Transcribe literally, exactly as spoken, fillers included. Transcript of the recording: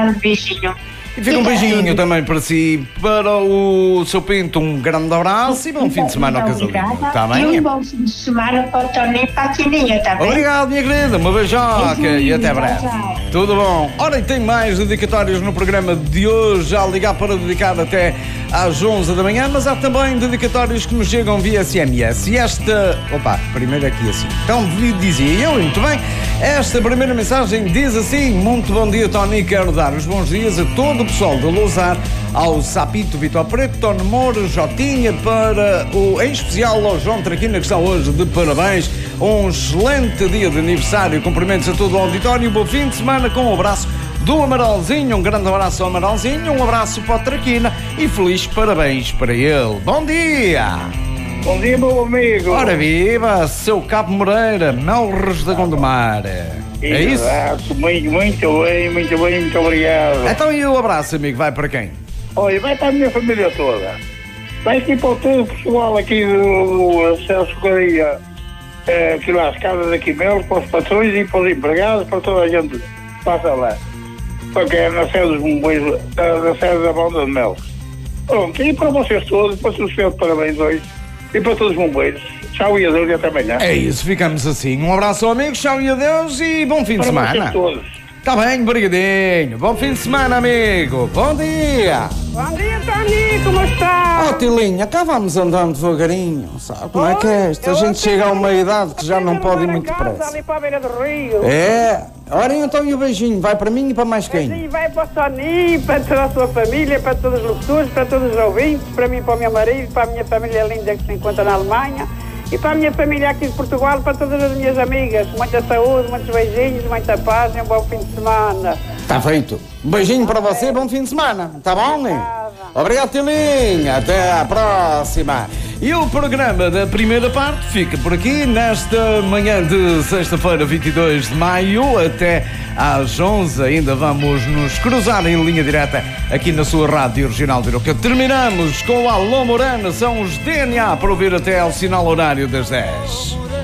grande beijinho. E fica um beijinho também para si, para o seu Pinto, um grande abraço e bom fim de semana ao casalinho. Está bem? E um bom fim de semana para o Tony e para a Tininha, está bem? Obrigado, minha querida, uma beijoca Beijinho, e até breve. tchau, tchau. Tudo bom? Ora, e tem mais dedicatórios no programa de hoje, já ligar para dedicar até às onze da manhã, mas há também dedicatórios que nos chegam via S M S. E esta... Opa, primeiro aqui assim. Então, dizia eu, muito bem, esta primeira mensagem diz assim: muito bom dia, Tony, quero dar os bons dias a todo o pessoal de Lousar, ao Sapito, Vitor Preto, Tony Moura, Jotinha, para o, em especial ao João Traquina, que está hoje de parabéns. Um excelente dia de aniversário. Cumprimentos a todo o auditório. Bom fim de semana com um abraço do Amaralzinho. Um grande abraço ao Amaralzinho, um abraço para o Traquina e feliz parabéns para ele. Bom dia! Bom dia, meu amigo. Ora viva, seu Cabo Moreira, Melres da Gondomar. É isso? Exato, muito, muito bem, muito bem, muito obrigado. Então e o abraço, amigo, vai para quem? Olha, vai para a minha família toda. Vai aqui para o todo o pessoal aqui do Celso Correia, é, aqui lá, as casas aqui mesmo, para os patrões e para os empregados, para toda a gente que passa lá. Porque é na sede dos bombeiros, na sede da Banda de Mel. Pronto, e para vocês todos, para os seus parabéns hoje, e para todos os bombeiros. Tchau e adeus e até amanhã. É isso, ficamos assim. Um abraço ao amigo, tchau e adeus e bom fim de para semana. Vocês todos. Tá bem, brigadinho. Bom fim de semana, amigo. Bom dia. Bom dia, Tony, como está? Oh, Tilinha, cá vamos andando devagarinho, sabe como é que é isto? A Eu gente ontem chega a uma fui- idade que já não fui pode ir levar muito em casa, depressa. ali para a beira do rio. É, ora então e o beijinho, vai para mim e para mais quem? E vai para o Tony, para toda a sua família, para todos os locutores, para todos os ouvintes, para mim, para o meu marido, para a minha família linda que se encontra na Alemanha e para a minha família aqui de Portugal, para todas as minhas amigas. Muita saúde, muitos beijinhos, muita paz e um bom fim de semana. Está feito. Um beijinho para você, bom fim de semana. Tá bom, né? Obrigado, Tilinha. Até à próxima. E o programa da primeira parte fica por aqui nesta manhã de sexta-feira, vinte e dois de maio, até às onze. Ainda vamos nos cruzar em linha direta aqui na sua rádio regional de Iroca. Terminamos com o Alô Morana, são os D N A para ouvir até ao sinal horário das dez.